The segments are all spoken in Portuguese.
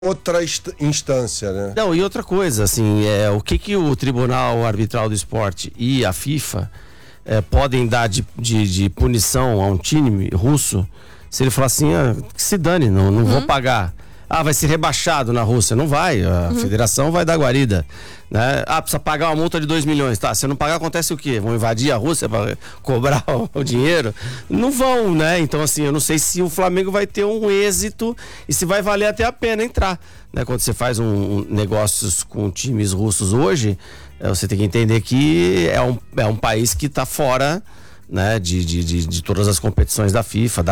outra instância, né? Não, e outra coisa, assim, o que o Tribunal Arbitral do Esporte e a FIFA podem dar de punição a um time russo se ele falar assim, que se dane, não vou pagar. Vai ser rebaixado na Rússia. Não vai, a federação vai dar guarida, né? Precisa pagar uma multa de 2 milhões. Tá, se não pagar, acontece o quê? Vão invadir a Rússia para cobrar o dinheiro? Não vão, né? Então, assim, eu não sei se o Flamengo vai ter um êxito e se vai valer até a pena entrar, né? Quando você faz negócios com times russos hoje, você tem que entender que é um país que está fora, né, de todas as competições da FIFA,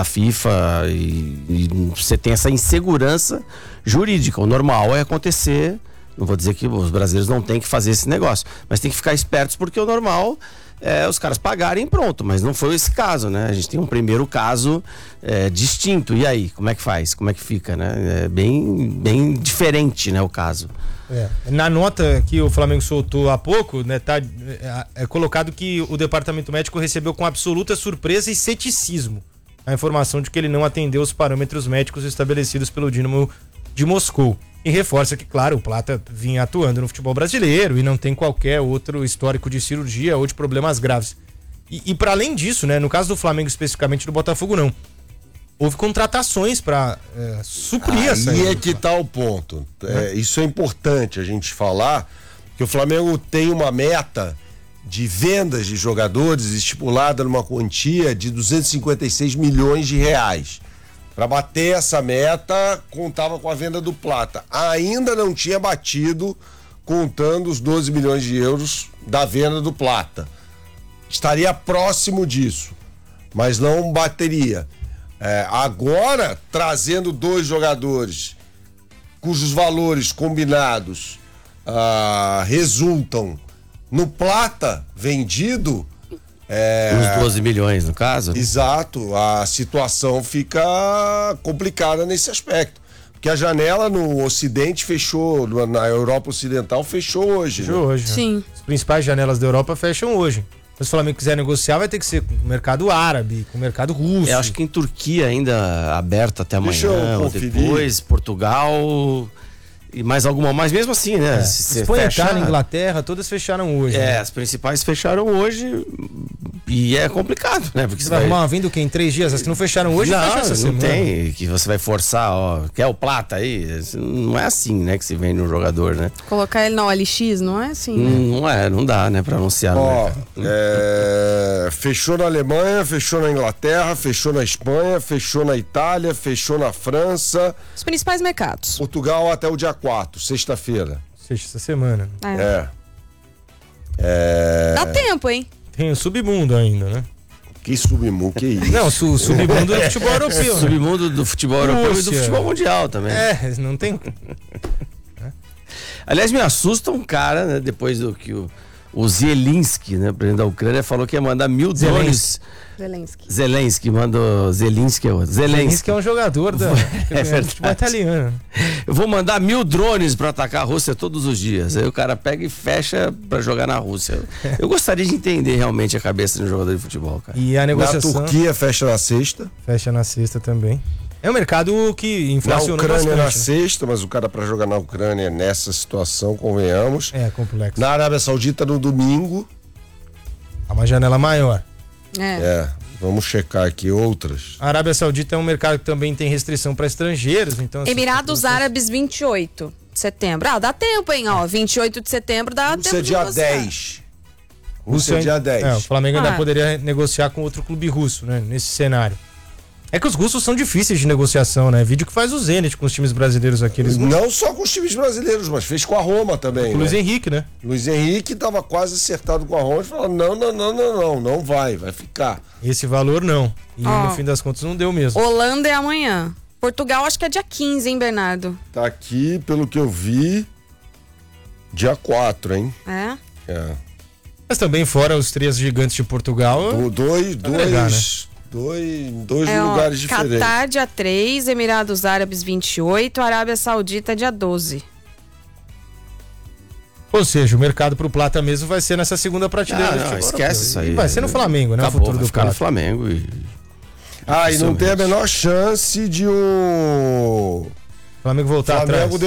e você tem essa insegurança jurídica. O normal é acontecer, não vou dizer que os brasileiros não têm que fazer esse negócio, mas tem que ficar espertos, porque o normal é os caras pagarem e pronto, mas não foi esse caso, né? A gente tem um primeiro caso distinto, e aí, como é que faz? Como é que fica, né? É bem diferente, né, o caso. Na nota que o Flamengo soltou há pouco, né, é colocado que o departamento médico recebeu com absoluta surpresa e ceticismo a informação de que ele não atendeu os parâmetros médicos estabelecidos pelo Dínamo de Moscou. E reforça que, claro, o Plata vinha atuando no futebol brasileiro e não tem qualquer outro histórico de cirurgia ou de problemas graves. E para além disso, né, no caso do Flamengo especificamente, do Botafogo não. Houve contratações para suprir essa. Aí é que tá o ponto. Isso é importante a gente falar, que o Flamengo tem uma meta de vendas de jogadores estipulada numa quantia de 256 milhões de reais. Para bater essa meta, contava com a venda do Plata. Ainda não tinha batido, contando os 12 milhões de euros da venda do Plata. Estaria próximo disso, mas não bateria. Agora, trazendo 2 jogadores cujos valores combinados resultam no Plata vendido. Uns 12 milhões, no caso? Exato, a situação fica complicada nesse aspecto. Porque a janela no Ocidente fechou, na Europa Ocidental fechou hoje. Fechou hoje. Sim. As principais janelas da Europa fecham hoje. Se o Flamengo quiser negociar, vai ter que ser com o mercado árabe, com o mercado russo. Acho que em Turquia ainda aberto até amanhã, ou depois, Portugal e mais alguma, mas mesmo assim, né? Espanha, Itália, Inglaterra, todas fecharam hoje. Né? As principais fecharam hoje e é complicado, né? Porque você vai arrumar uma vinda o quê? Em 3 dias? As que não fecharam hoje, não tem, que você vai forçar, quer o Plata aí? Não é assim, né, que se vende um jogador, né? Colocar ele na OLX, não é assim, né? Não dá, né, pra anunciar. Fechou na Alemanha, fechou na Inglaterra, fechou na Espanha, fechou na Itália, fechou na França. Os principais mercados. Portugal até o dia 4, sexta-feira. Essa semana. Dá tempo, hein? Tem o submundo ainda, né? Que submundo, que isso? Não, submundo do futebol europeu. Né? Submundo do futebol europeu e do futebol mundial também. Não tem. Aliás, me assusta um cara, né? Depois do que o Zelensky, né, presidente da Ucrânia, falou que ia mandar 1.000 drones. Zelensky mandou. Zelensky é um jogador do futebol italiano. Eu vou mandar 1.000 drones para atacar a Rússia todos os dias. Aí o cara pega e fecha para jogar na Rússia. Eu gostaria de entender realmente a cabeça de um jogador de futebol, cara. E a negociação. Na Turquia fecha na sexta. Fecha na sexta também. É um mercado que inflaciona bastante. Na Ucrânia na sexta, mas o cara para jogar na Ucrânia nessa situação, convenhamos. É complexo. Na Arábia Saudita no domingo. Há uma janela maior. Vamos checar aqui outras. A Arábia Saudita é um mercado que também tem restrição para estrangeiros, então... Emirados Árabes, 28 de setembro. Dá tempo, hein? 28 de setembro dá tempo de dia 10. Rússia dia 10. O Flamengo ainda poderia negociar com outro clube russo, né? Nesse cenário. É que os russos são difíceis de negociação, né? Vídeo que faz o Zenit com os times brasileiros aqui. Não só com os times brasileiros, mas fez com a Roma também. Com o Luiz Henrique, né? Luiz Henrique estava quase acertado com a Roma e falou: não vai ficar. Esse valor não. E no fim das contas não deu mesmo. Holanda é amanhã. Portugal acho que é dia 15, hein, Bernardo? Tá aqui, pelo que eu vi, dia 4, hein? Mas também fora os 3 gigantes de Portugal. Dois lugares diferentes. Catar dia 3, Emirados Árabes 28, Arábia Saudita dia 12. Ou seja, o mercado pro Plata mesmo vai ser nessa segunda prateleira. Esquece isso aí. E vai ser no Flamengo, né? Acabou, o futuro do Plata. No Flamengo e não tem a menor chance de Flamengo voltar Flamengo atrás.